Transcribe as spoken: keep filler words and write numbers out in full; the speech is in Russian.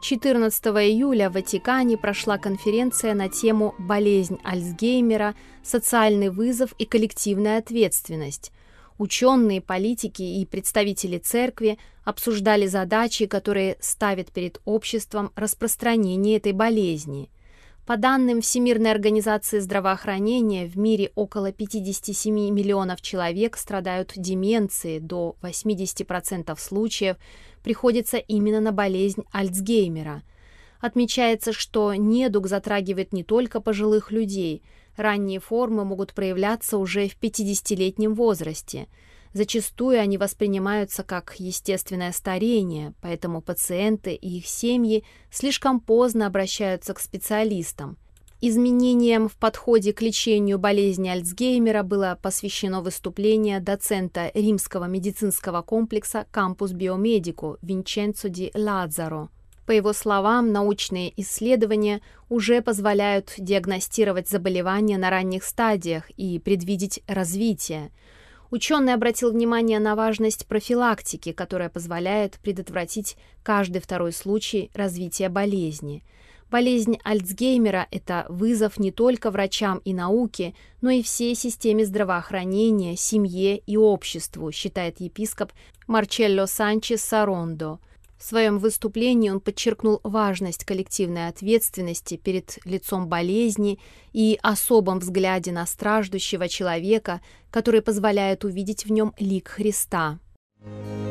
четырнадцатого июля в Ватикане прошла конференция на тему «Болезнь Альцгеймера. Социальный вызов и коллективная ответственность». Ученые, политики и представители церкви обсуждали задачи, которые ставят перед обществом распространение этой болезни. По данным Всемирной организации здравоохранения, в мире около пятьдесят семь миллионов человек страдают деменцией, до восемьдесят процентов случаев приходится именно на болезнь Альцгеймера. Отмечается, что недуг затрагивает не только пожилых людей, ранние формы могут проявляться уже в пятидесятилетнем возрасте. Зачастую они воспринимаются как естественное старение, поэтому пациенты и их семьи слишком поздно обращаются к специалистам. Изменениям в подходе к лечению болезни Альцгеймера было посвящено выступление доцента римского медицинского комплекса Campus Biomedico Винченцо ди Лазаро. По его словам, научные исследования уже позволяют диагностировать заболевания на ранних стадиях и предвидеть развитие. Ученый обратил внимание на важность профилактики, которая позволяет предотвратить каждый второй случай развития болезни. Болезнь Альцгеймера – это вызов не только врачам и науке, но и всей системе здравоохранения, семье и обществу, считает епископ Марчелло Санчес Сарондо. В своем выступлении он подчеркнул важность коллективной ответственности перед лицом болезни и особом взгляде на страждущего человека, который позволяет увидеть в нем лик Христа.